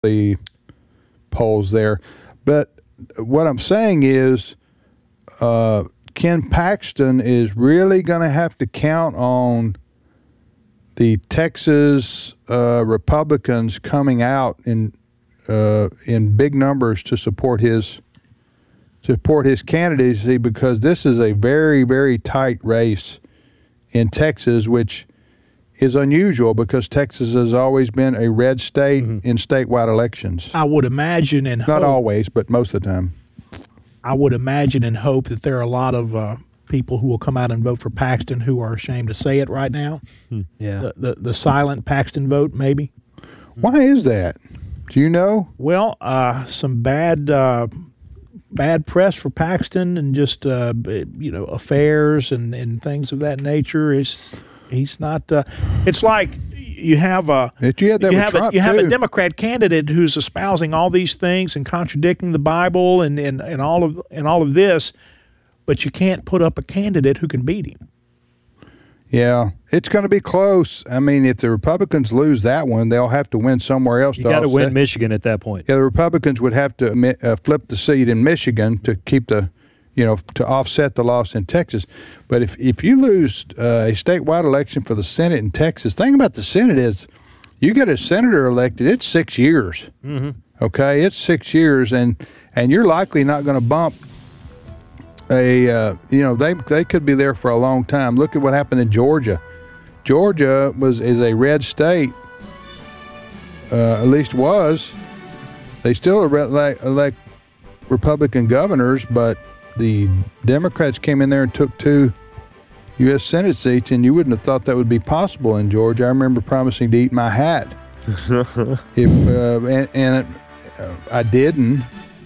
the polls there. But what I'm saying is Ken Paxton is really going to have to count on the Texas Republicans coming out in big numbers to support his candidacy, because this is a very, very tight race in Texas, which is unusual because Texas has always been a red state in statewide elections. I would imagine and not always, but most of the time. I would imagine and hope that there are a lot of people who will come out and vote for Paxton who are ashamed to say it right now. Yeah, the silent Paxton vote, maybe. Why is that? Do you know? Well, some bad press for Paxton, and just affairs and things of that nature. He's not. It's like you have a Democrat candidate who's espousing all these things and contradicting the Bible and all of this, but you can't put up a candidate who can beat him. Yeah, it's going to be close. I mean, if the Republicans lose that one, they'll have to win somewhere else. You got to win Michigan at that point. Yeah, the Republicans would have to flip the seat in Michigan to keep to offset the loss in Texas. But if you lose a statewide election for the Senate in Texas, the thing about the Senate is you get a senator elected, it's 6 years. Mm-hmm. Okay, it's 6 years, and you're likely not going to bump they could be there for a long time. Look at what happened in Georgia. Georgia is a red state, at least was. They still elect Republican governors, but the Democrats came in there and took 2 U.S. Senate seats, and you wouldn't have thought that would be possible in Georgia. I remember promising to eat my hat, I didn't.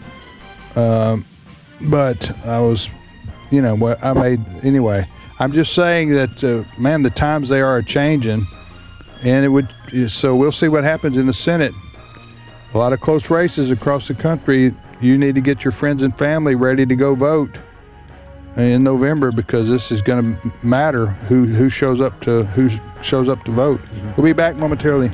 But I was, I made anyway. I'm just saying that, the times they are changing, and so we'll see what happens in the Senate. A lot of close races across the country. You need to get your friends and family ready to go vote in November, because this is going to matter who shows up to vote. Mm-hmm. We'll be back momentarily.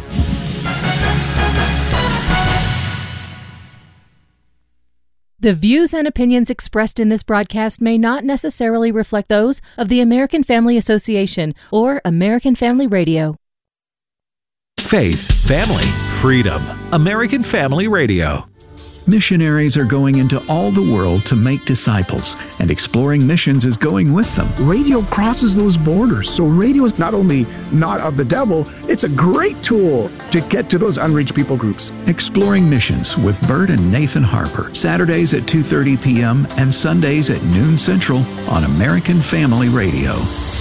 The views and opinions expressed in this broadcast may not necessarily reflect those of the American Family Association or American Family Radio. Faith, family, freedom. American Family Radio. Missionaries are going into all the world to make disciples, and Exploring Missions is going with them. Radio crosses those borders, so radio is not only not of the devil, it's a great tool to get to those unreached people groups. Exploring Missions with Bert and Nathan Harper, Saturdays at 2:30 p.m. and Sundays at noon Central on American Family Radio.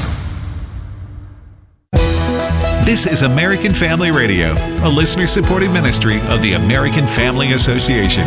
This is American Family Radio, a listener-supported ministry of the American Family Association.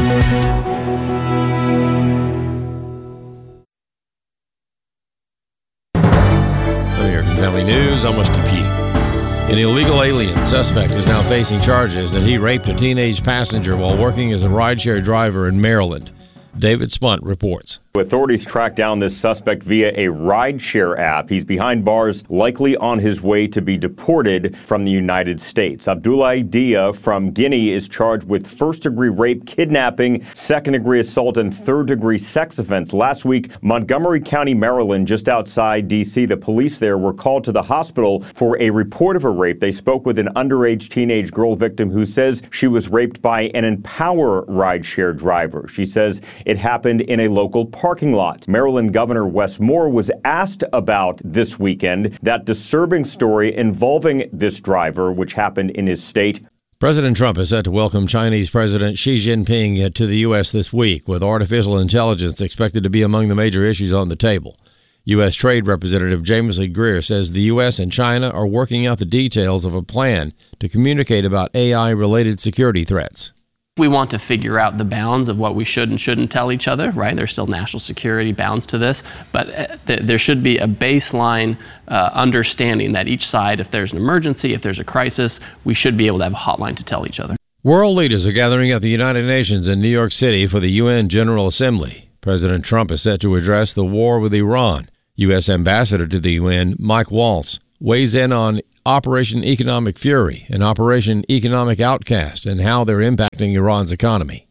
American Family News, almost a peak. An illegal alien suspect is now facing charges that he raped a teenage passenger while working as a rideshare driver in Maryland. David Spunt reports. Authorities tracked down this suspect via a rideshare app. He's behind bars, likely on his way to be deported from the United States. Abdoulaye Dia from Guinea is charged with first-degree rape, kidnapping, second-degree assault, and third-degree sex offense. Last week, Montgomery County, Maryland, just outside D.C., the police there were called to the hospital for a report of a rape. They spoke with an underage teenage girl victim who says she was raped by an Empower rideshare driver. She says it happened in a local parking lot. Maryland Governor Wes Moore was asked about this weekend that disturbing story involving this driver, which happened in his state. President Trump is set to welcome Chinese President Xi Jinping to the U.S. this week, with artificial intelligence expected to be among the major issues on the table. U.S. Trade Representative Jameson Greer says the U.S. and China are working out the details of a plan to communicate about AI-related security threats. We want to figure out the bounds of what we should and shouldn't tell each other, right? There's still national security bounds to this, but there should be a baseline understanding that each side, if there's an emergency, if there's a crisis, we should be able to have a hotline to tell each other. World leaders are gathering at the United Nations in New York City for the UN General Assembly. President Trump is set to address the war with Iran. U.S. Ambassador to the UN, Mike Waltz, weighs in on Operation Economic Fury and Operation Economic Outcast and how they're impacting Iran's economy.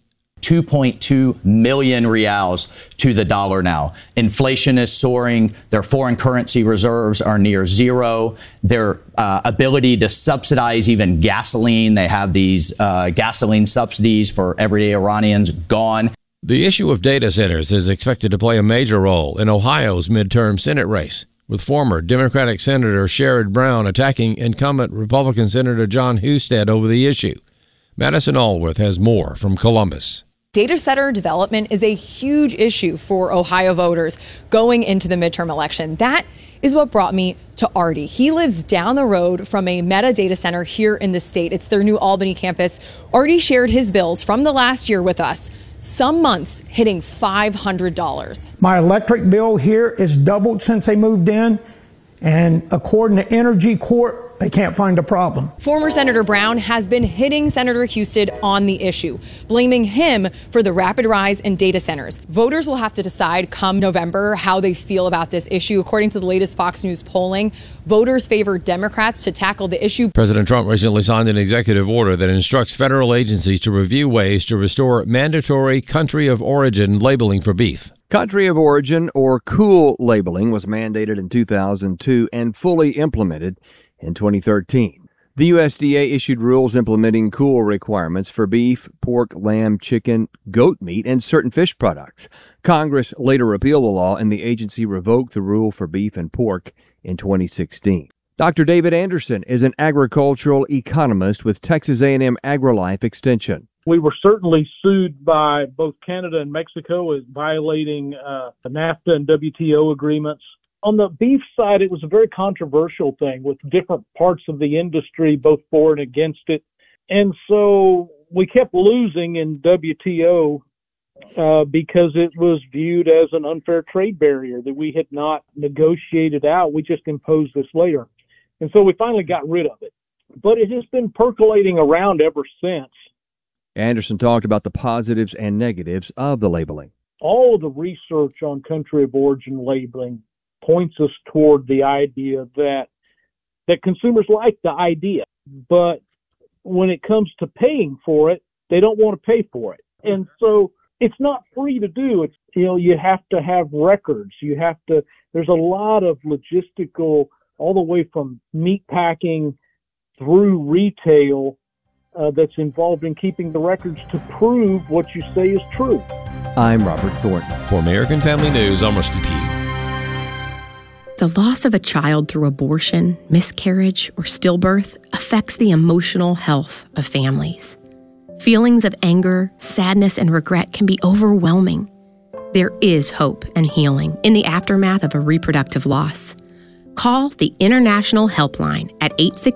2.2 million rials to the dollar now. Inflation is soaring. Their foreign currency reserves are near zero. Their ability to subsidize even gasoline, they have these gasoline subsidies for everyday Iranians, gone. The issue of data centers is expected to play a major role in Ohio's midterm Senate race, with former Democratic Senator Sherrod Brown attacking incumbent Republican Senator John Husted over the issue. Madison Allworth has more from Columbus. Data center development is a huge issue for Ohio voters going into the midterm election. That is what brought me to Artie. He lives down the road from a Meta data center here in the state. It's their new Albany campus. Artie shared his bills from the last year with us, some months hitting $500. My electric bill here is doubled since they moved in, and according to Energy Corp, they can't find a problem. Former Senator Brown has been hitting Senator Husted on the issue, blaming him for the rapid rise in data centers. Voters will have to decide come November how they feel about this issue. According to the latest Fox News polling, voters favor Democrats to tackle the issue. President Trump recently signed an executive order that instructs federal agencies to review ways to restore mandatory country of origin labeling for beef. Country of origin, or COOL labeling, was mandated in 2002 and fully implemented in 2013. The USDA issued rules implementing COOL requirements for beef, pork, lamb, chicken, goat meat, and certain fish products. Congress later repealed the law, and the agency revoked the rule for beef and pork in 2016. Dr. David Anderson is an agricultural economist with Texas A&M AgriLife Extension. We were certainly sued by both Canada and Mexico as violating the NAFTA and WTO agreements. On the beef side, it was a very controversial thing with different parts of the industry, both for and against it. And so we kept losing in WTO because it was viewed as an unfair trade barrier that we had not negotiated out. We just imposed this later. And so we finally got rid of it. But it has been percolating around ever since. Anderson talked about the positives and negatives of the labeling. All of the research on country of origin labeling points us toward the idea that consumers like the idea, but when it comes to paying for it, they don't want to pay for it. And so it's not free to do. It's, you have to have records. There's a lot of logistical, all the way from meat packing through retail, that's involved in keeping the records to prove what you say is true. I'm Robert Thornton. For American Family News, I'm Rusty Pugh. The loss of a child through abortion, miscarriage, or stillbirth affects the emotional health of families. Feelings of anger, sadness, and regret can be overwhelming. There is hope and healing in the aftermath of a reproductive loss. Call the International Helpline at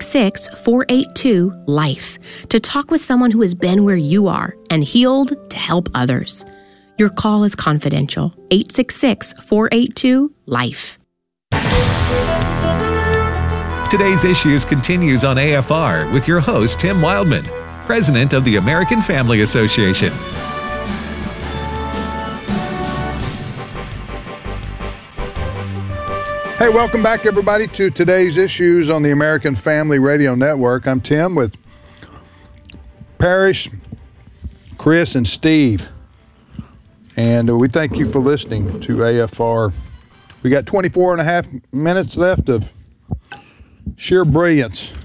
866-482-LIFE to talk with someone who has been where you are and healed to help others. Your call is confidential. 866-482-LIFE. Today's Issues continues on AFR with your host, Tim Wildman, president of the American Family Association. Hey, welcome back, everybody, to Today's Issues on the American Family Radio Network. I'm Tim with Parrish, Chris, and Steve. And we thank you for listening to AFR. We got 24 and a half minutes left of sheer brilliance.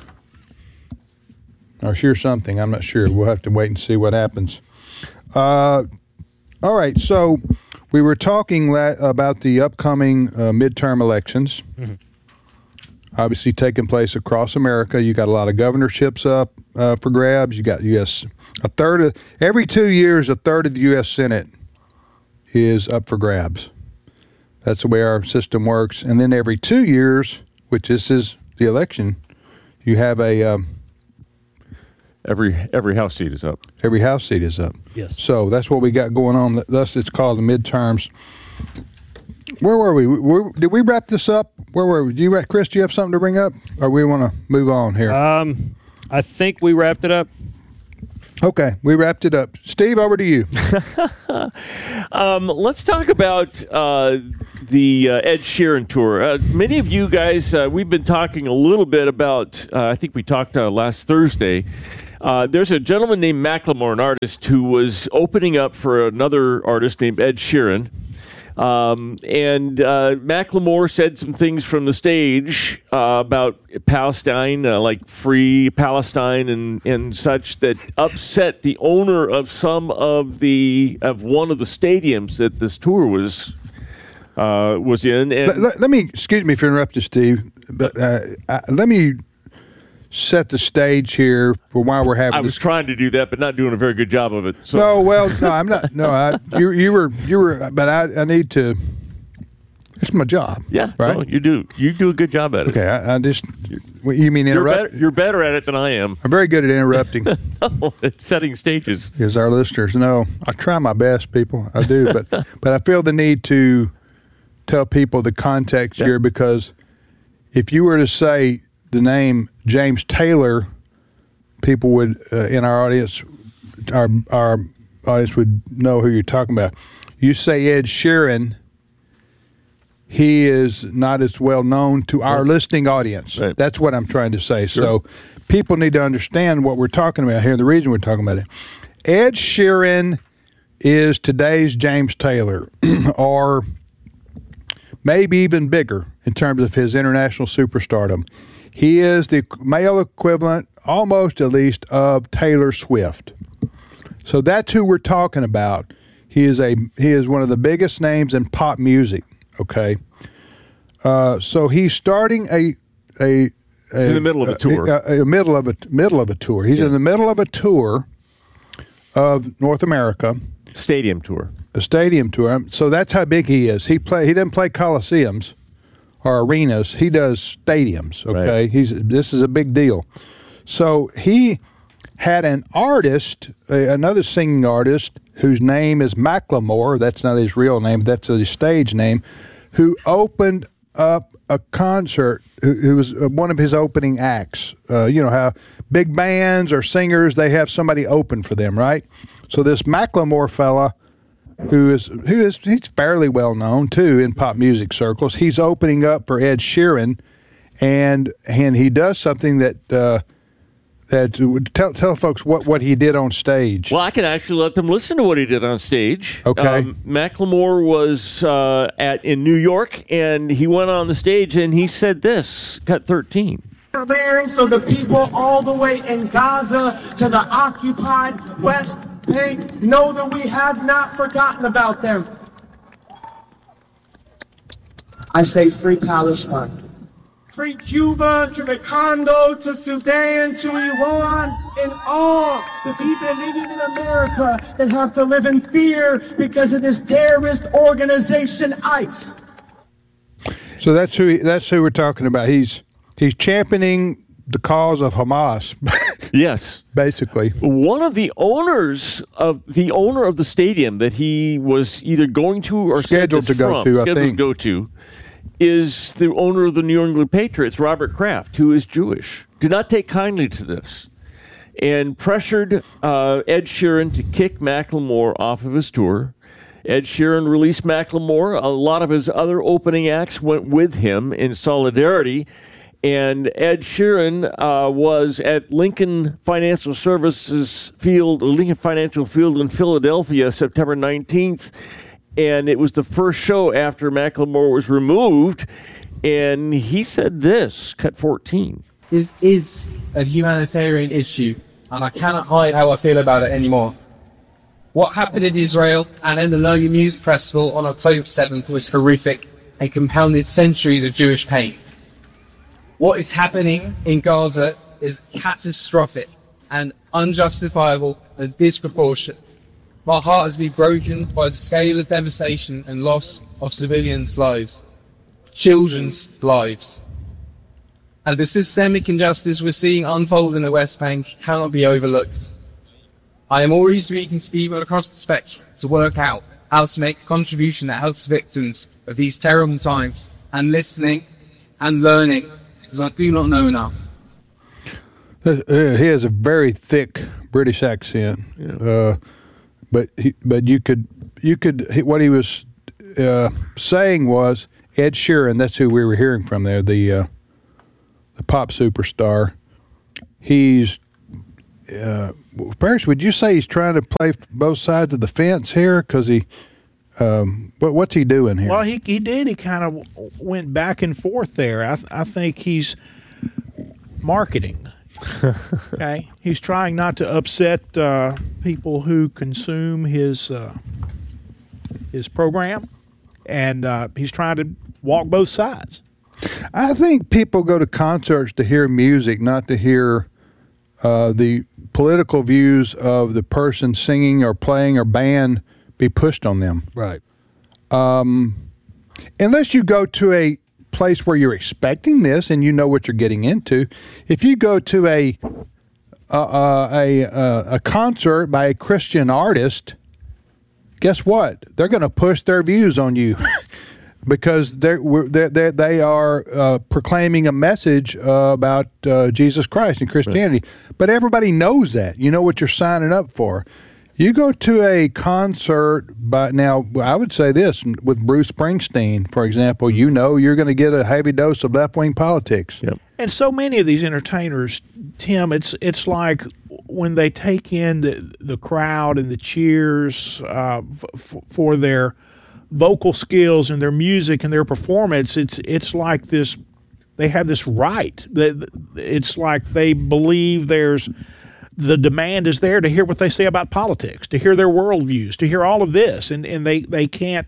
Or sheer something, I'm not sure. We'll have to wait and see what happens. All right, so we were talking about the upcoming midterm elections, obviously taking place across America. You got a lot of governorships up for grabs. You got every 2 years, a third of the U.S. Senate is up for grabs. That's the way our system works. And then every 2 years, which this is the election, you have a every House seat is up. Every House seat is up. Yes. So that's what we got going on. Thus, it's called the midterms. Where were we? Did we wrap this up? Where were we? Chris, do you have something to bring up? Or we want to move on here? I think we wrapped it up. Okay, we wrapped it up. Steve, over to you. Let's talk about the Ed Sheeran tour. Many of you guys, we've been talking a little bit about, I think we talked last Thursday. There's a gentleman named Macklemore, an artist, who was opening up for another artist named Ed Sheeran. And Macklemore said some things from the stage about Palestine, like free Palestine and such, that upset the owner of one of the stadiums that this tour was in. And let me, excuse me for interrupting, Steve, but let me set the stage here for why we're having. I was trying to do that, but not doing a very good job of it. So. No, I'm not. No, you were, but I need to. It's my job. Yeah, right. No, you do a good job at it. Okay, I just. You mean interrupt? You're better at it than I am. I'm very good at interrupting. It's setting stages. As our listeners know, I try my best, people. I do, but I feel the need to tell people the context here, because if you were to say the name James Taylor, people would in our audience, our audience would know who you're talking about. You say Ed Sheeran, he is not as well known to our listening audience. Right. That's what I'm trying to say. Sure. So people need to understand what we're talking about here, the reason we're talking about it. Ed Sheeran is today's James Taylor, or maybe even bigger in terms of his international superstardom. He is the male equivalent, almost at least, of Taylor Swift. So that's who we're talking about. He is one of the biggest names in pop music. Okay, so he's starting he's in the middle of a tour. Middle of a tour. He's in the middle of a tour of North America. Stadium tour. A stadium tour. So that's how big he is. He doesn't play coliseums or arenas. He does stadiums. Okay, right. This is a big deal. So he had an artist, another singing artist, whose name is Macklemore. That's not his real name. That's his stage name. Who opened up a concert? Who was one of his opening acts? You know how big bands or singers, they have somebody open for them, right? So this Macklemore fella, he's fairly well known too in pop music circles. He's opening up for Ed Sheeran, and he does something that tell folks what he did on stage. Well, I can actually let them listen to what he did on stage. Okay. Macklemore was in New York, and he went on the stage and he said this, cut 13. So the people all the way in Gaza to the occupied West Bank know that we have not forgotten about them. I say free Palestine. Free Cuba, to the Congo, to Sudan, to Iran, and all the people living in America that have to live in fear because of this terrorist organization, ICE. So that's who we're talking about. He's championing the cause of Hamas. Yes, basically. One of the owner of the stadium that he was either going to or scheduled to go to, is the owner of the New England Patriots, Robert Kraft, who is Jewish. Did not take kindly to this, and pressured Ed Sheeran to kick Macklemore off of his tour. Ed Sheeran released Macklemore. A lot of his other opening acts went with him in solidarity. And Ed Sheeran was at Lincoln Financial Field in Philadelphia, September 19th. And it was the first show after Macklemore was removed. And he said this, cut 14. This is a humanitarian issue, and I cannot hide how I feel about it anymore. What happened in Israel and in the Logan Music Festival on October 7th was horrific and compounded centuries of Jewish pain. What is happening in Gaza is catastrophic and unjustifiable and disproportionate. My heart has been broken by the scale of devastation and loss of civilians' lives, children's lives. And the systemic injustice we're seeing unfold in the West Bank cannot be overlooked. I am already speaking to people across the spectrum to work out how to make a contribution that helps victims of these terrible times, and listening and learning, because I do not know enough. He has a very thick British accent, yeah. But you could what he was saying was Ed Sheeran. That's who we were hearing from there, the pop superstar. He's Parrish, would you say he's trying to play both sides of the fence here? Because he, what's he doing here? Well, he did. He kind of went back and forth there. I think he's marketing. Okay, he's trying not to upset people who consume his program, and he's trying to walk both sides. I think people go to concerts to hear music, not to hear the political views of the person singing or playing or band be pushed on them. Right. Unless you go to a place where you're expecting this and you know what you're getting into. If you go to a concert by a Christian artist, guess what? They're going to push their views on you because they are proclaiming a message about Jesus Christ and Christianity. Right. But everybody knows that. You know what you're signing up for. You go to a concert now, I would say this, with Bruce Springsteen, for example, you know you're going to get a heavy dose of left-wing politics. Yep. And so many of these entertainers, Tim, it's like when they take in the crowd and the cheers for their vocal skills and their music and their performance, it's like this, they have this right. It's like they believe the demand is there to hear what they say about politics, to hear their worldviews, to hear all of this, and they can't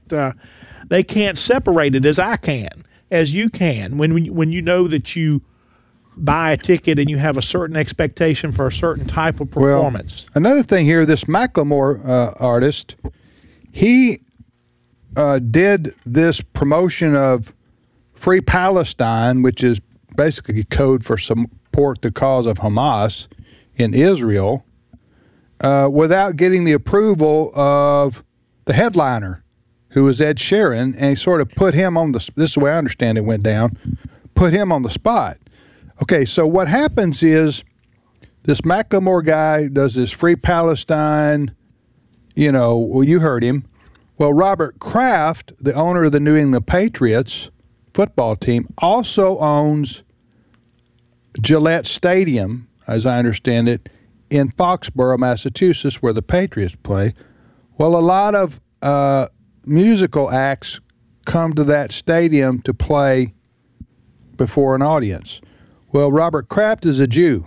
separate it as you can when you know that you buy a ticket and you have a certain expectation for a certain type of performance. Well, another thing here, this Macklemore artist, he did this promotion of Free Palestine, which is basically code for support the cause of Hamas in Israel, without getting the approval of the headliner, who was Ed Sheeran, and he sort of put him on this is the way I understand it went down, put him on the spot. Okay, so what happens is this Macklemore guy does this Free Palestine, well, you heard him. Well, Robert Kraft, the owner of the New England Patriots football team, also owns Gillette Stadium, as I understand it, in Foxborough, Massachusetts, where the Patriots play. Well, a lot of musical acts come to that stadium to play before an audience. Well, Robert Kraft is a Jew,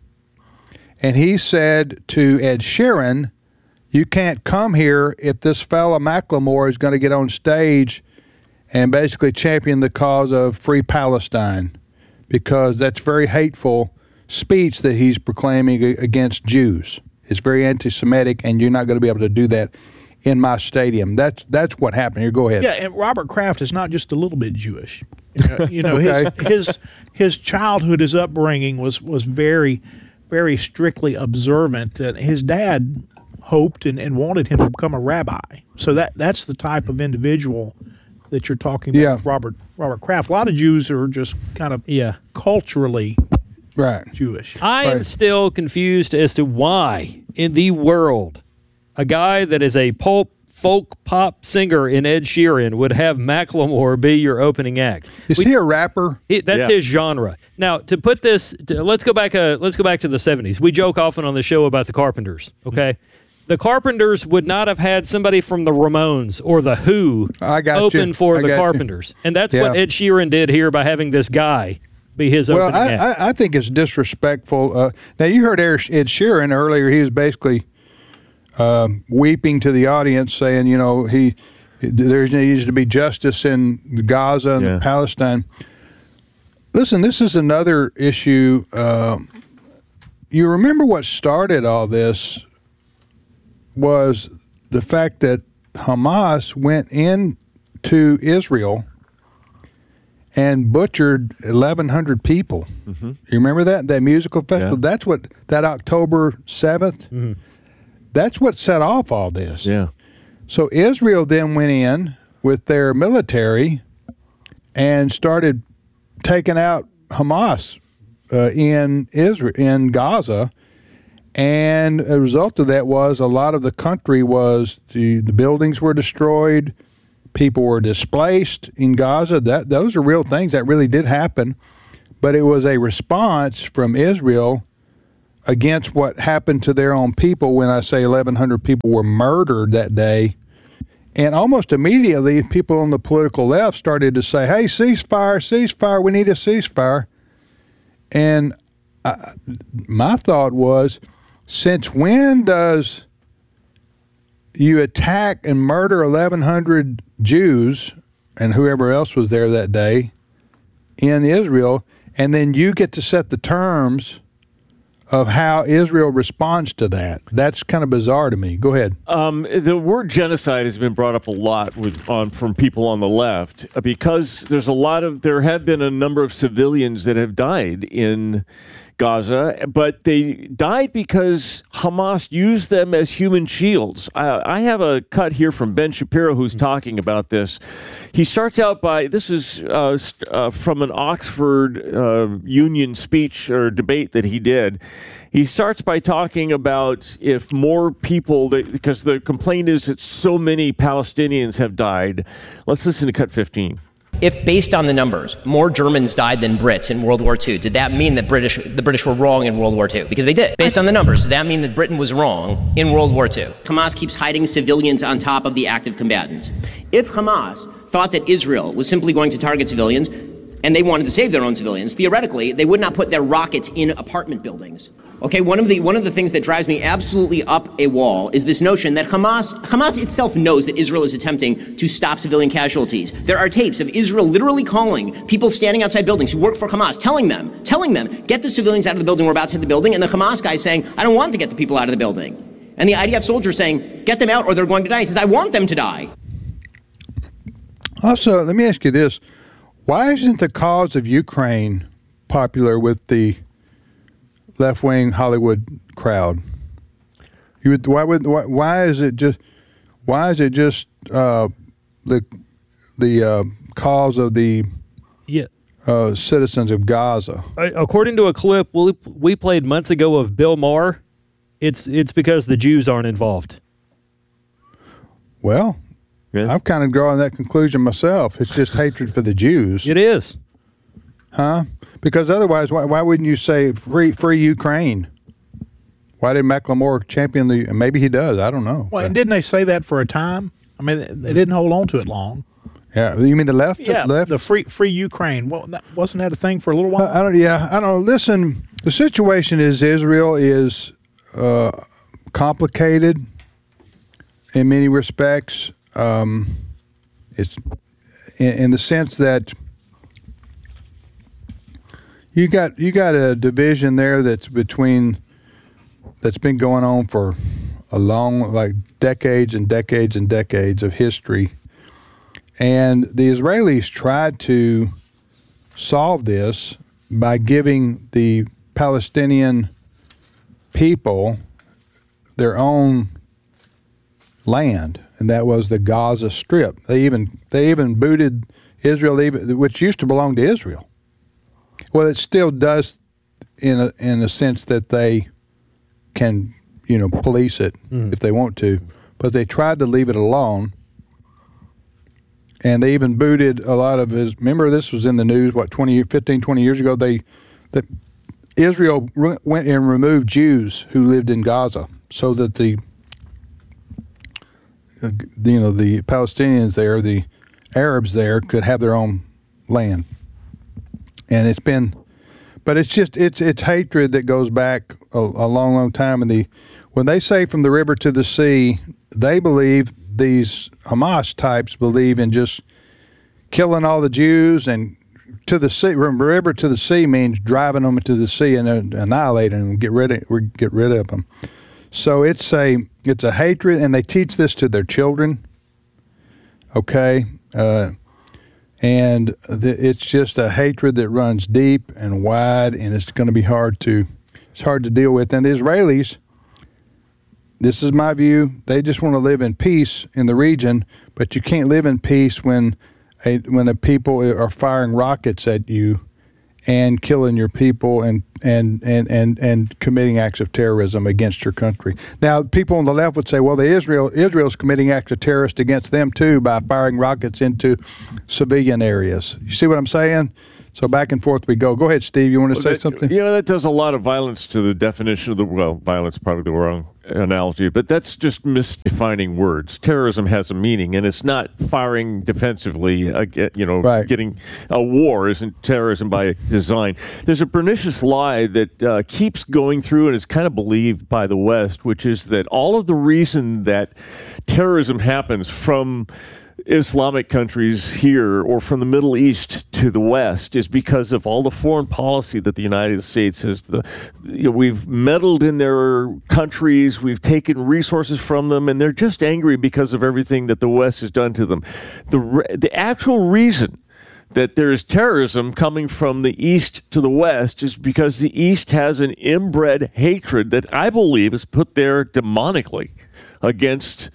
and he said to Ed Sheeran, you can't come here if this fella Macklemore is going to get on stage and basically champion the cause of Free Palestine, because that's very hateful speech that he's proclaiming against Jews. It's very anti-Semitic, and you're not going to be able to do that in my stadium. That's what happened. Here, go ahead. Yeah, and Robert Kraft is not just a little bit Jewish. Okay. his childhood, his upbringing was very, very strictly observant. And his dad hoped and wanted him to become a rabbi. So that's the type of individual that you're talking about with Robert Kraft. A lot of Jews are just kind of culturally Jewish. I am still confused as to why in the world a guy that is a folk pop singer in Ed Sheeran would have Macklemore be your opening act. Is he a rapper? That's his genre. Now, to put this, let's go back to the 70s. We joke often on the show about the Carpenters, okay? The Carpenters would not have had somebody from the Ramones or the Who open for the Carpenters. And that's what Ed Sheeran did here by having this guy be his opening act. I think it's disrespectful. Now, you heard Ed Sheeran earlier. He was basically weeping to the audience, saying, there needs to be justice in Gaza and Palestine. Listen, this is another issue. You remember what started all this was the fact that Hamas went into Israel and butchered 1,100 people. Mm-hmm. You remember that musical festival? Yeah. That's what, that October 7th, that's what set off all this. Yeah. So Israel then went in with their military and started taking out Hamas in Israel, in Gaza. And a result of that was a lot of the country was, the buildings were destroyed, people were displaced in Gaza. Those are real things that really did happen, but it was a response from Israel against what happened to their own people. When I say 1,100 people were murdered that day, and almost immediately people on the political left started to say, hey, ceasefire, we need a ceasefire. And my thought was, since when does you attack and murder 1,100 Jews and whoever else was there that day in Israel, and then you get to set the terms of how Israel responds to that? That's kind of bizarre to me. Go ahead. The word genocide has been brought up a lot from people on the left because there have been a number of civilians that have died in Gaza, but they died because Hamas used them as human shields. I have a cut here from Ben Shapiro who's talking about this. He starts out by, this is from an Oxford Union speech or debate that he did. He starts by talking about if more people, because the complaint is that so many Palestinians have died. Let's listen to cut 15. If, based on the numbers, more Germans died than Brits in World War II, did that mean that the British were wrong in World War II? Because they did. Based on the numbers, does that mean that Britain was wrong in World War II? Hamas keeps hiding civilians on top of the active combatants. If Hamas thought that Israel was simply going to target civilians and they wanted to save their own civilians, theoretically, they would not put their rockets in apartment buildings. Okay, one of the things that drives me absolutely up a wall is this notion that Hamas itself knows that Israel is attempting to stop civilian casualties. There are tapes of Israel literally calling people standing outside buildings who work for Hamas, telling them, get the civilians out of the building, we're about to hit the building, and the Hamas guy saying, I don't want to get the people out of the building. And the IDF soldier saying, get them out or they're going to die. He says, I want them to die. Also, let me ask you this. Why isn't the cause of Ukraine popular with the left-wing Hollywood crowd? Why is it just the cause of the citizens of Gaza? According to a clip we played months ago of Bill Maher, it's because the Jews aren't involved. Well, I'm kind of drawing that conclusion myself. It's just hatred for the Jews. It is. Huh? Because otherwise, why wouldn't you say free Ukraine? Why did Macklemore champion the? Maybe he does. I don't know. Well, and didn't they say that for a time? I mean, they didn't hold on to it long. Yeah, you mean the left? Yeah, the free Ukraine. Well, wasn't that a thing for a little while? I don't. Listen, the situation Israel is complicated in many respects. It's in the sense that you got a division there that's been going on for a long, decades and decades and decades of history. And the Israelis tried to solve this by giving the Palestinian people their own land, and that was the Gaza Strip. They even booted Israel, which used to belong to Israel. Well, it still does, in a sense that they can, police it if they want to, but they tried to leave it alone. And they even booted a lot of his. Remember, this was in the news. 15, 20 years ago? Israel went and removed Jews who lived in Gaza, so that the Palestinians there, the Arabs there, could have their own land. And it's hatred that goes back a long, long time. And when they say from the river to the sea, they believe, these Hamas types believe in just killing all the Jews, and to the sea. From the river to the sea means driving them into the sea and annihilating them, get rid of them. So it's a hatred, and they teach this to their children. Okay. And it's just a hatred that runs deep and wide, and it's going to be hard to deal with. And the Israelis, this is my view, they just want to live in peace in the region, but you can't live in peace when the people are firing rockets at you and killing your people and committing acts of terrorism against your country. Now, people on the left would say, well, Israel's committing acts of terrorist against them too by firing rockets into civilian areas. You see what I'm saying? So back and forth we go. Go ahead, Steve. You want to say something? That does a lot of violence to the definition of violence, probably the wrong analogy, but that's just misdefining words. Terrorism has a meaning, and it's not firing defensively. Getting a war isn't terrorism by design. There's a pernicious lie that keeps going through and is kind of believed by the West, which is that all of the reason that terrorism happens from Islamic countries here or from the Middle East to the West is because of all the foreign policy that the United States has. We've meddled in their countries, we've taken resources from them, and they're just angry because of everything that the West has done to them. The actual reason that there is terrorism coming from the East to the West is because the East has an inbred hatred that I believe is put there demonically against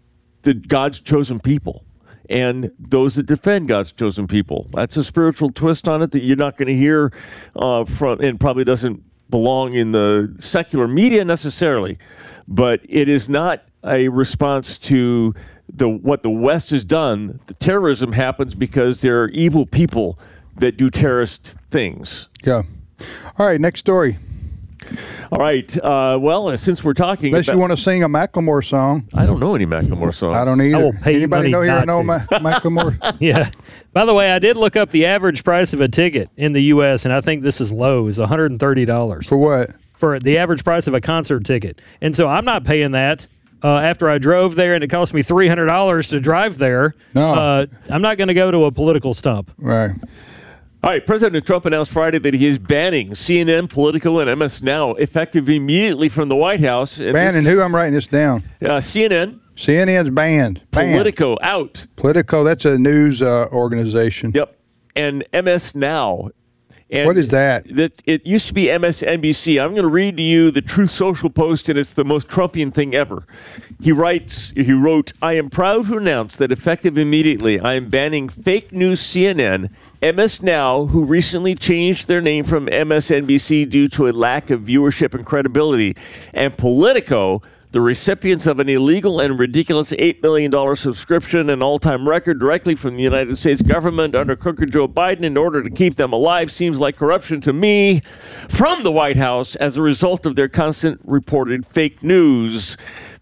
God's chosen people and those that defend God's chosen people. That's a spiritual twist on it that you're not going to hear from, and probably doesn't belong in the secular media necessarily, but it is not a response to what the West has done. The terrorism happens because there are evil people that do terrorist things. Yeah. All right, next story. All right. Well, since we're talking Unless you want to sing a Macklemore song. I don't know any Macklemore songs. I don't either. I will pay Anybody money know not to. Macklemore? Yeah. By the way, I did look up the average price of a ticket in the U.S., and I think this is low. It's $130. For what? For the average price of a concert ticket. And so I'm not paying that. After I drove there and it cost me $300 to drive there, I'm not going to go to a political stump. Right. All right, President Trump announced Friday that he is banning CNN, Politico, and MS Now effective immediately from the White House. Banning who? I'm writing this down. CNN. CNN's banned. Politico out. Politico, that's a news organization. Yep. And MS Now. And what is that? It used to be MSNBC. I'm going to read to you the Truth Social post, and it's the most Trumpian thing ever. He wrote, I am proud to announce that effective immediately, I am banning fake news CNN, MS Now, who recently changed their name from MSNBC due to a lack of viewership and credibility, and Politico, the recipients of an illegal and ridiculous $8 million subscription, an all-time record directly from the United States government under crooked Joe Biden in order to keep them alive, seems like corruption to me from the White House as a result of their constant reported fake news.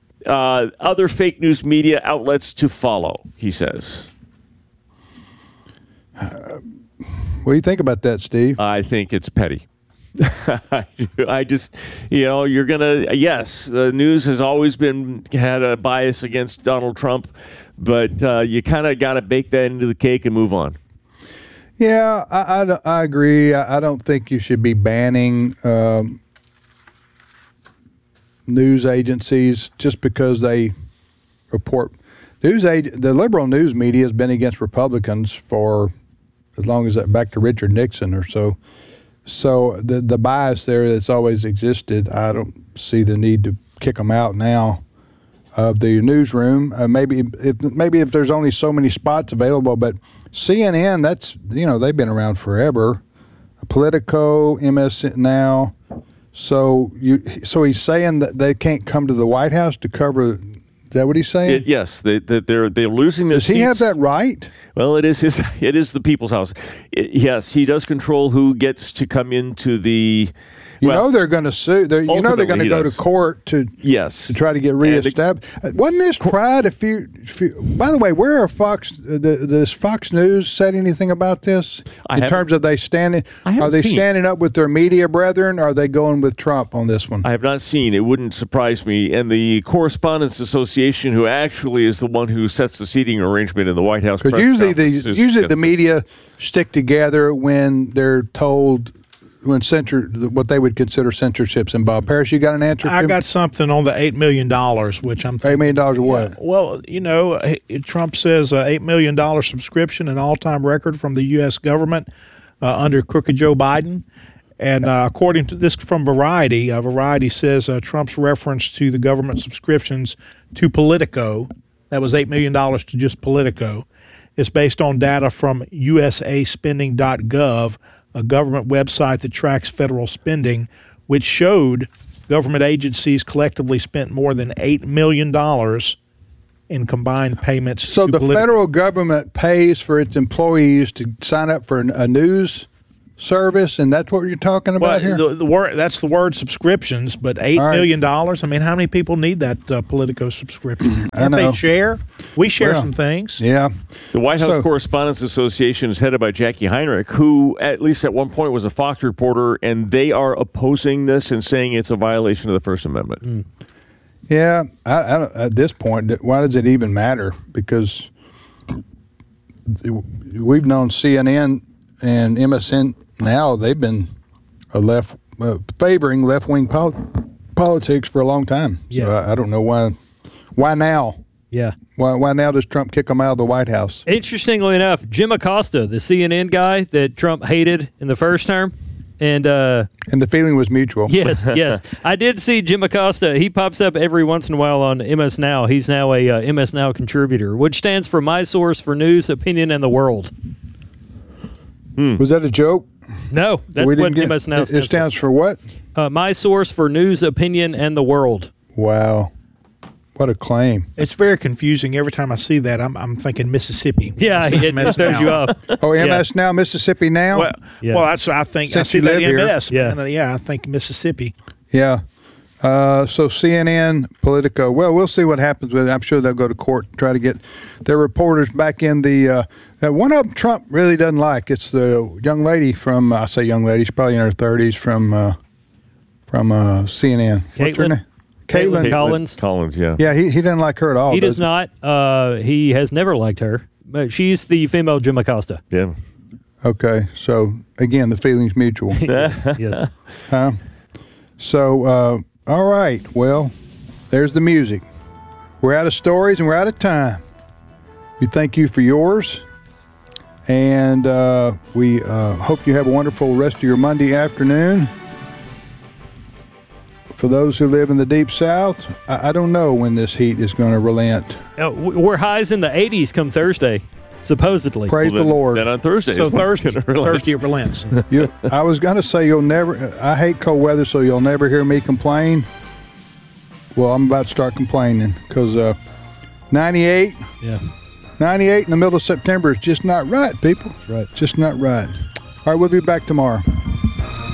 Other fake news media outlets to follow, he says. What do you think about that, Steve? I think it's petty. I just, you're going to, yes, the news has always had a bias against Donald Trump, but you kind of got to bake that into the cake and move on. Yeah, I agree. I don't think you should be banning news agencies just because they report. The liberal news media has been against Republicans for as long as back to Richard Nixon or so. So the bias there that's always existed, I don't see the need to kick them out now of the newsroom. Maybe if there's only so many spots available, but CNN, that's they've been around forever. Politico, MS Now. So he's saying that they can't come to the White House to cover. Is that what he's saying? Yes, they're losing their seats. Does he have that right? Well, it is the people's house. Yes, he does control who gets to come into the. They're going to sue. They're going to go to court to try to get reestablished. Wasn't this tried a few? By the way, where are Fox? Does Fox News said anything about this in terms of they standing? Are they standing up with their media brethren? Or are they going with Trump on this one? I have not seen. It wouldn't surprise me. And the Correspondents Association, who actually is the one who sets the seating arrangement in the White House, because usually the media stick together when they're told. What they would consider censorship's involved. Paris, you got an answer? I got something on the $8 million, which I'm thinking. $8 million of what? Well, Trump says $8 million subscription, an all-time record from the U.S. government under crooked Joe Biden. And according to this from Variety, Variety says Trump's reference to the government subscriptions to Politico, that was $8 million to just Politico, is based on data from USAspending.gov a government website that tracks federal spending, which showed government agencies collectively spent more than $8 million in combined payments. So the federal government pays for its employees to sign up for a news service, and that's what you're talking about here? The word, that's the word subscriptions, but $8 million. I mean, how many people need that Politico subscription? Can't they share? We share some things. Yeah. The White House Correspondents Association is headed by Jackie Heinrich, who at least at one point was a Fox reporter, and they are opposing this and saying it's a violation of the First Amendment. Yeah, I don't, at this point, why does it even matter? Because we've known CNN and MSN now, they've been favoring left-wing politics for a long time. So I don't know why now. Yeah. Why now does Trump kick them out of the White House? Interestingly enough, Jim Acosta, the CNN guy that Trump hated in the first term, and the feeling was mutual. Yes. I did see Jim Acosta. He pops up every once in a while on MS Now. He's now a MS Now contributor, which stands for My Source for News, Opinion, and the World. Was that a joke? No, that's what MS Now stands for. It stands for what? My Source for News, Opinion, and the World. Wow. What a claim. It's very confusing. Every time I see that, I'm thinking Mississippi. Yeah, it throws you off. Oh, MS Now, Mississippi Now? Well, that's I think. Since I see you that live here. MS. Yeah, I think Mississippi. Yeah. So CNN, Politico. Well, we'll see what happens with it. I'm sure they'll go to court and try to get their reporters back in the. One of them Trump really doesn't like. It's the young lady from. I say young lady. She's probably in her 30s from CNN. What's her name? Caitlin Collins. Collins, yeah. Yeah, he doesn't like her at all. He does not. He has never liked her. But she's the female Jim Acosta. Yeah. Okay. So again, the feeling's mutual. Yes. Huh? So. All right, well, there's the music. We're out of stories and we're out of time. We thank you for yours, and we hope you have a wonderful rest of your Monday afternoon. For those who live in the Deep South, I don't know when this heat is going to relent. We're highs in the 80s come Thursday, supposedly. Praise the Lord. Then on Thursday. So Thursday it relents. I was going to say I hate cold weather, so you'll never hear me complain. Well, I'm about to start complaining because 98 in the middle of September is just not right, people. Right. Just not right. All right, we'll be back tomorrow.